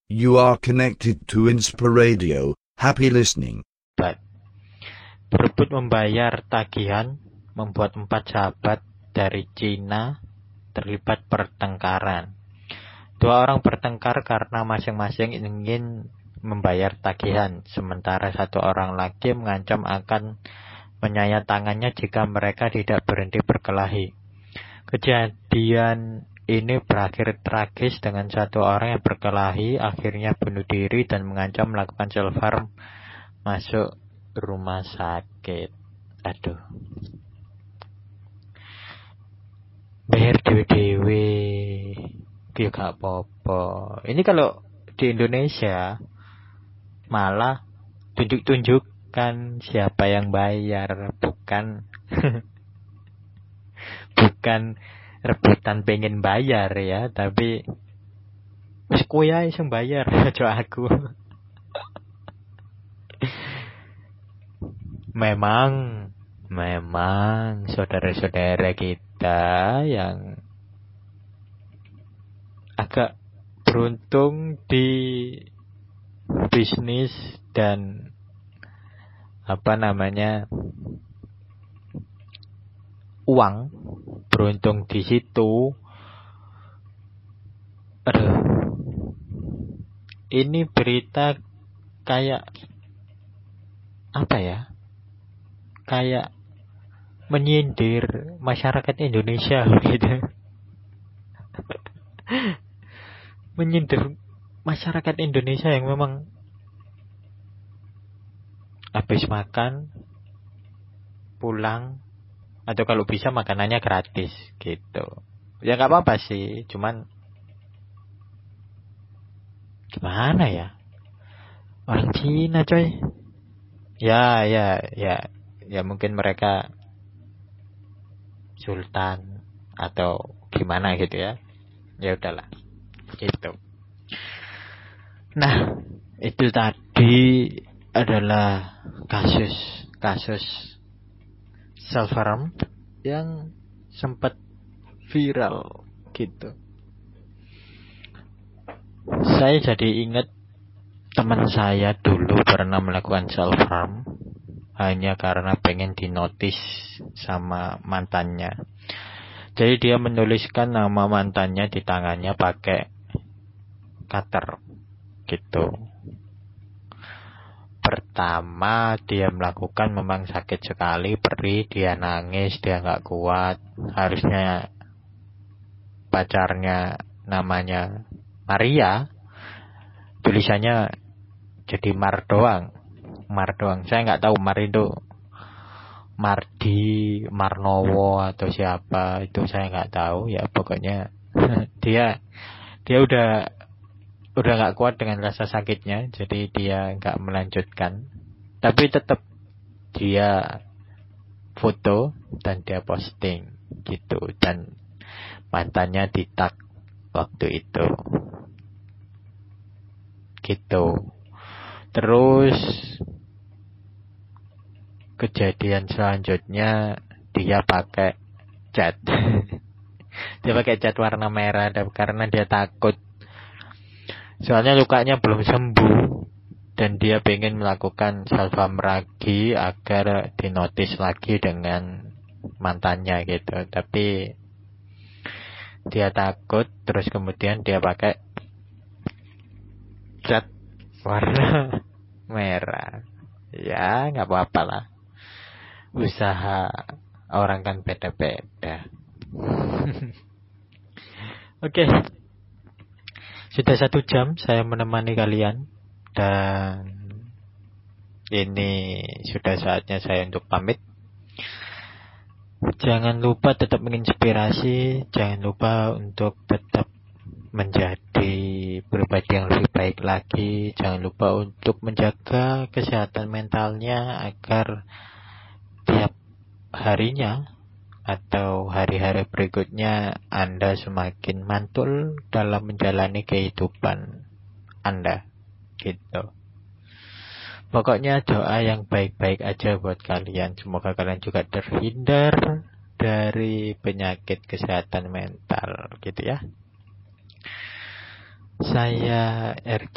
You are connected to Inspiradio. Happy listening. Berebut membayar tagihan membuat 4 sahabat dari Cina terlibat pertengkaran. 2 orang bertengkar karena masing-masing ingin membayar tagihan, sementara 1 orang lagi mengancam akan menyayat tangannya jika mereka tidak berhenti berkelahi. Kejadian ini berakhir tragis dengan 1 orang yang berkelahi akhirnya bunuh diri dan mengancam melakukan self-harm masuk rumah sakit. Aduh. Bayar dewe-dewe ya gak apa-apa. Ini kalau di Indonesia malah tunjuk-tunjukkan siapa yang bayar, bukan bukan rebutan pengen bayar ya, tapi wis kowe ae sing bayar aja aku. Memang saudara-saudara kita yang agak beruntung di bisnis dan uang, beruntung di situ. Aduh, ini berita kayak apa ya? Kayak menyindir masyarakat Indonesia gitu. Menyindir masyarakat Indonesia yang memang habis makan pulang, atau kalau bisa makanannya gratis gitu. Ya gak apa-apa sih, cuman gimana ya? Orang Cina coy. Ya mungkin mereka sultan atau gimana gitu ya. Ya udahlah. Gitu. Nah, itu tadi adalah kasus self-harm yang sempat viral gitu. Saya jadi ingat teman saya dulu pernah melakukan self-harm hanya karena pengen dinotis sama mantannya. Jadi dia menuliskan nama mantannya di tangannya pakai cutter gitu. Pertama dia melakukan memang sakit sekali, perih, dia nangis, dia gak kuat. Harusnya pacarnya namanya Maria, tulisannya jadi Mar doang. Saya gak tahu Mar itu Mardi, Marnowo atau siapa, itu saya gak tahu ya. Pokoknya dia udah gak kuat dengan rasa sakitnya, jadi dia gak melanjutkan. Tapi tetap dia foto dan dia posting gitu, dan mantannya di-tag waktu itu gitu. Terus kejadian selanjutnya dia pakai cat. Dia pakai cat warna merah karena dia takut. Soalnya lukanya belum sembuh dan dia pengen melakukan self-harm lagi agar dinotis lagi dengan mantannya gitu. Tapi dia takut, terus kemudian dia pakai cat warna merah. Ya, nggak apa-apa lah. Usaha orang kan beda-beda. Oke. Sudah 1 jam saya menemani kalian, dan ini sudah saatnya saya untuk pamit. Jangan lupa tetap menginspirasi, jangan lupa untuk tetap menjadi pribadi yang lebih baik lagi. Jangan lupa untuk menjaga kesehatan mentalnya agar tiap harinya atau hari-hari berikutnya Anda semakin mantul dalam menjalani kehidupan Anda gitu. Pokoknya doa yang baik-baik aja buat kalian. Semoga kalian juga terhindar dari penyakit kesehatan mental gitu ya. Saya RJ